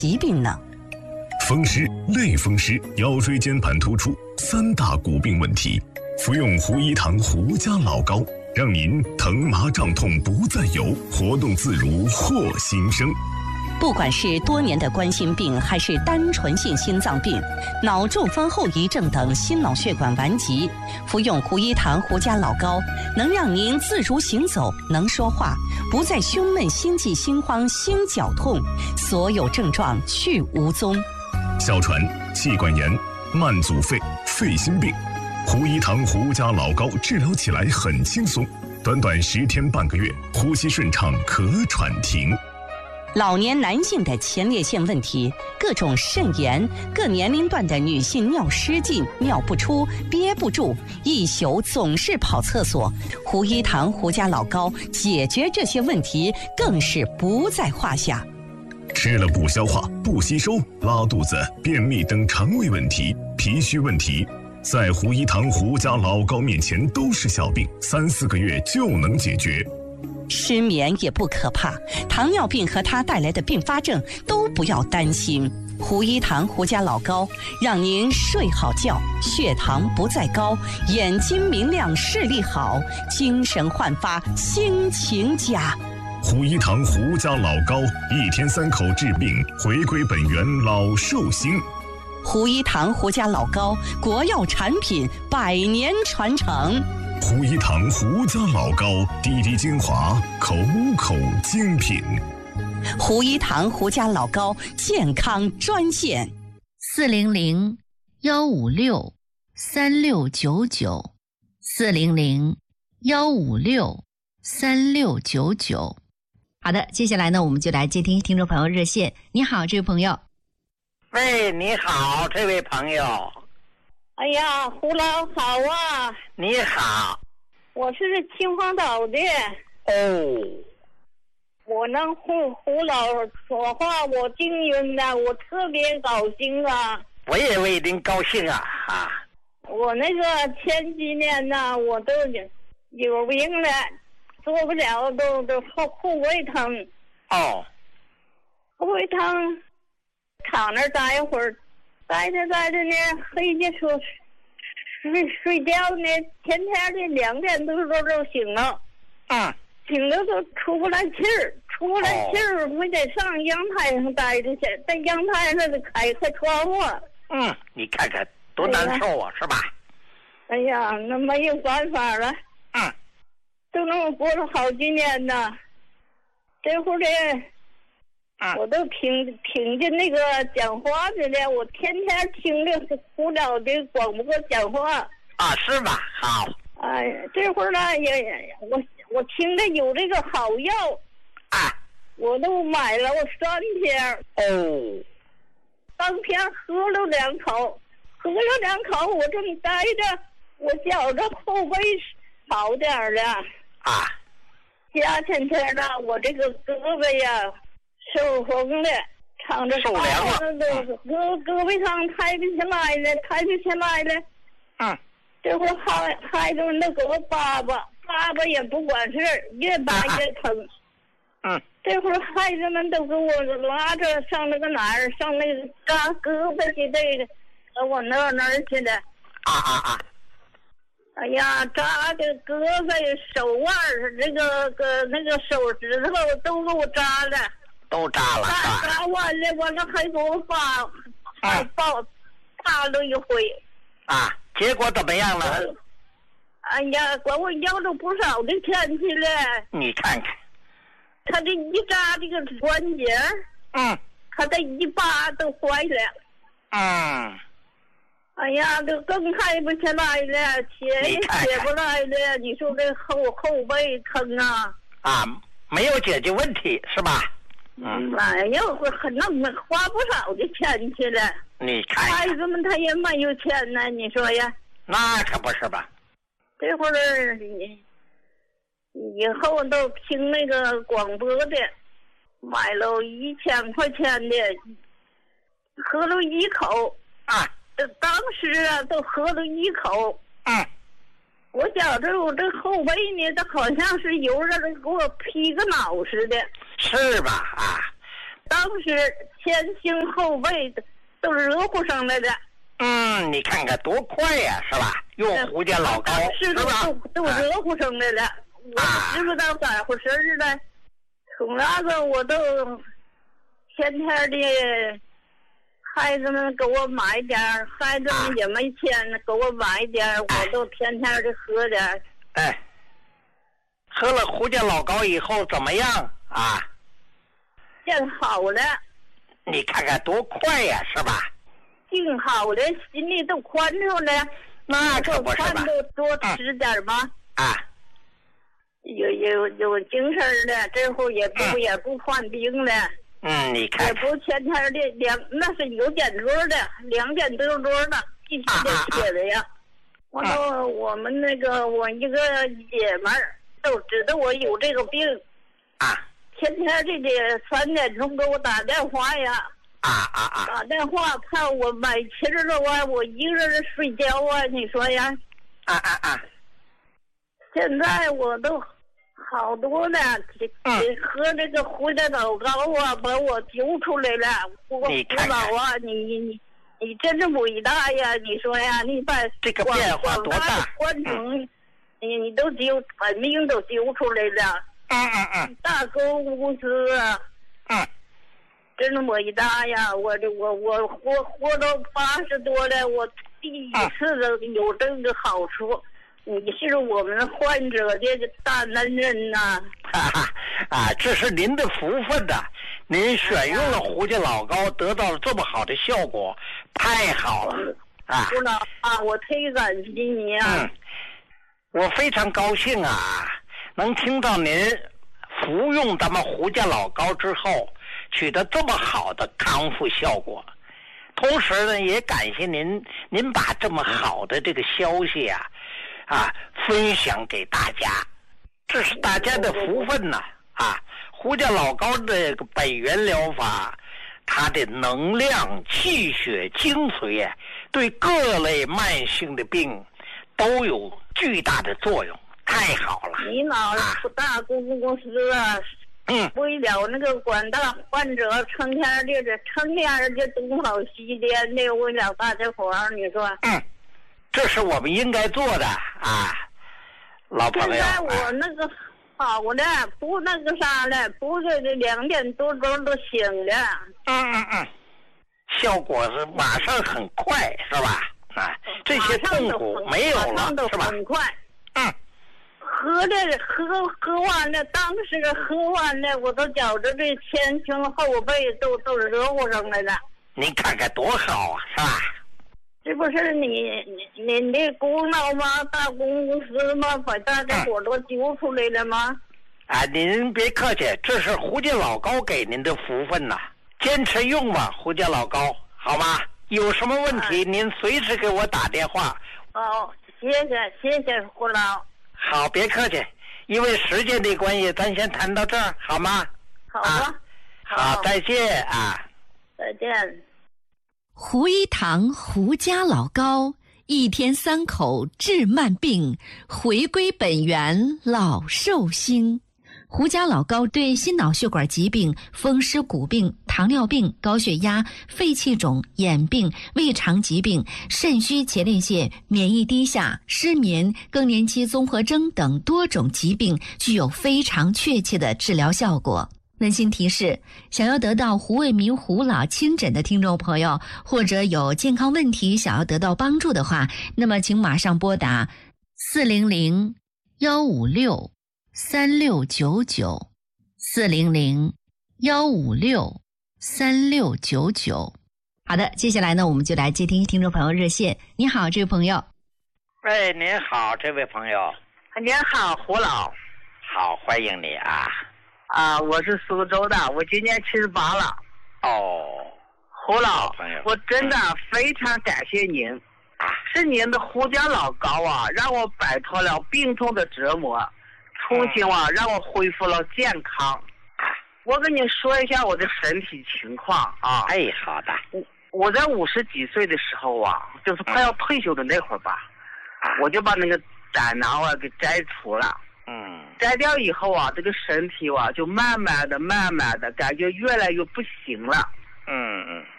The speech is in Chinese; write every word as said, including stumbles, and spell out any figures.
疾病呢？ 风湿、类风湿、腰椎间盘突出三大骨病问题，服用胡一堂胡家老膏，让您疼麻胀痛不再有，活动自如获新生。 不管是多年的冠心病，还是单纯性心脏病、脑中风后遗症等心脑血管顽疾，服用胡一堂胡家老膏，能让您自如行走，能说话，不再胸闷、心悸、心慌、心绞痛，所有症状去无踪。 哮喘、气管炎、慢阻肺、肺心病，胡一堂胡家老膏治疗起来很轻松，短短十天半个月，呼吸顺畅，咳喘停。 老年男性的前列腺问题，各种肾炎，各年龄段的女性尿失禁、尿不出、憋不住，一宿总是跑厕所，胡一堂胡家老膏解决这些问题更是不在话下。 吃了不消化、不吸收、拉肚子、便秘等肠胃问题、脾虚问题，在胡一堂胡家老膏面前都是小病，三四个月就能解决。 失眠也不可怕，糖尿病和它带来的并发症都不要担心。胡一堂胡家老膏让您睡好觉，血糖不再高，眼睛明亮，视力好，精神焕发，心情佳。 胡一堂胡家老膏，一天三口治病，回归本源，老寿星。 胡一堂胡家老膏，国药产品，百年传承。 胡一堂胡家老膏，滴滴精华，口口精品。 胡一堂胡家老膏健康专线： 四零零幺五六三六九九，四零零幺五六三六九九。好的，接下来呢，我们就来接听听众朋友热线。你好，这位朋友。 喂，你好，这位朋友。 哎呀，胡老好啊！ 你好， 我是秦皇岛的。 哦， 我能胡胡老说话，我静音的，我特别高兴啊！ 我也为您高兴啊！啊， 我那个前几年呢，我都有病了，做不了，都都后后胃疼。 哦， 后胃疼，躺那儿待一会儿。待着待着呢，黑着说睡睡觉呢，天天的两点多钟就醒了， 嗯， 醒了都出不来气儿，出不来气儿，我得上阳台上待着去，在阳台上得开开窗户。 嗯，你看看多难受啊，是吧？ 哎呀，那没有办法了。 嗯， 都那么过了好几年呢，这会儿的。我都听听见那个讲话去了，我天天听着胡老的广播讲话啊，是吧？好， 哎，这会儿呢也我我听着有这个好药啊， 我都买了，我三天哦， 当天喝了两口，喝了两口，我这么待着，我觉着后背好点了啊， 加前天呢，我这个胳膊呀。受风了，躺着受凉了， 胳胳膊上抬不起来了，抬不起来了。 嗯， 这会孩孩子们都给我爸爸，爸爸也不管事，越扒越疼。 嗯， 这会孩子们都给我拉着上那个哪儿，上那个扎胳膊去这个，搁我那儿那儿去的。 啊啊啊！ 哎呀，扎的胳膊、手腕儿，这个个那个手指头都给我扎了。 都扎了， 扎扎完了，完了还给我发，还抱扎了一回。 啊，结果怎么样了？ 哎呀，管我要了不少的钱去了。 你看看， 他这一扎这个关节， 嗯， 他这一扒都坏了。 嗯。 哎呀，都更抬不起来了，起也起不来了。你说这后后背疼啊？ 啊，没有解决问题是吧？ 嗯，哎呀，我很那花不少的钱去了。 你看， 孩子们他也没有钱呢，你说呀？ 那可不是吧？ 这会儿你以后都听那个广播的，买了一千块钱的，喝了一口啊， 当时啊都喝了一口， 嗯。 我觉着我这后背呢，这好像是有人给我劈个脑似的。 是吧？啊， 当时前胸后背都热乎上来的。 嗯，你看看多快呀，是吧？用胡家老高， 是吧？都都热乎上来了，我知不知道咋回事似的。从那个我都天天的，孩子们给我买点，孩子们也没钱，给我买点，我都天天的喝点。 哎，喝了胡家老高以后怎么样啊？ 变好了。 你看看多快呀，是吧？ 挺好的，心里都宽敞了。 那可不是吧？ 多多吃点吧。 啊。 有有有精神了，这会也不、嗯、也不患病了。 嗯，你看。 也不天天的两，那是有点多的，两点多多的，必须得贴的呀。完了、啊，我们那个我一个姐们儿都知道我有这个病。 啊。 天天这得三点钟给我打电话呀。 啊啊啊！ 打电话看我买吃的啊，我一个人睡觉啊，你说呀？ 啊啊啊！ 现在我都好多了，嗯、喝这个胡家老高啊，把我揪出来了。胡胡老啊，你你你你真是伟大呀！你说呀，你把这个变化多大？ 观众，你你都揪，把命都揪出来了。 嗯嗯嗯。 大公无私啊。 嗯。 真的伟大呀！我这我我活活到八十多了，我第一次的有这个好处。你是我们患者的大恩人呐！ 啊啊，这是您的福分呐！您选用了胡家老高，得到了这么好的效果，太好了啊！ 胡老啊，我忒感激你啊！ 嗯，我非常高兴啊，能听到您服用咱们胡家老高之后。取得这么好的康复效果，同时呢，也感谢您，您把这么好的这个消息啊，啊，分享给大家，这是大家的福分呐！啊，胡家老高的本源疗法，它的能量、气血、精髓啊，对各类慢性的病都有巨大的作用，太好了！ 你老是大公司啊。 嗯， 为了那个广大患者，成天的这成天的东跑西颠的，为了大家伙儿，你说？ 嗯，这是我们应该做的啊，老朋友。 现在我那个好了，不那个啥了，不是两点多钟都醒了。 嗯嗯嗯，效果是马上很快，是吧？啊，这些痛苦没有了，是吧？ 很快。 嗯。 喝的喝喝完了，当时喝完了，我都觉着这前胸后背都都热乎上来了。 你看看多好啊，是吧？ 这不是你你你的功劳吗？大公司吗？把大家伙都揪出来了吗？ 啊，您别客气，这是胡家老高给您的福分呐、啊，坚持用吧，胡家老高，好吗？有什么问题、啊、您随时给我打电话。 哦，谢谢谢谢胡老。 好，别客气，因为时间的关系，咱先谈到这儿，好吗？ 好吧。啊、 好, 好，再见啊。 再见。 胡一堂胡家老高，一天三口治慢病，回归本源老寿星。胡家老高对心脑血管疾病、风湿骨病、糖尿病、高血压、肺气肿、眼病、胃肠疾病、肾虚前列腺、免疫低下、失眠、更年期综合征等多种疾病具有非常确切的治疗效果。温馨提示，想要得到胡卫民胡老亲诊的听众朋友，或者有健康问题想要得到帮助的话，那么请马上拨打四零零幺五六三六九九四零零幺五六三六九九。好的，接下来呢，我们就来接听听众朋友热线。你好，这位朋友。 哎，您好，这位朋友。 您好，胡老。 好，欢迎你啊。 啊，我是苏州的，我今年七十八了。 哦， 胡老，我真的非常感谢您。 啊， 是您的胡家老高啊，让我摆脱了病痛的折磨。重新啊，让我恢复了健康。我跟你说一下我的身体情况啊。 哎，好的。 我我在五十几岁的时候啊，就是快要退休的那会儿吧，嗯、我就把那个胆囊啊给摘除了。 嗯。 摘掉以后啊，这个身体啊就慢慢的、慢慢的感觉越来越不行了。 嗯嗯。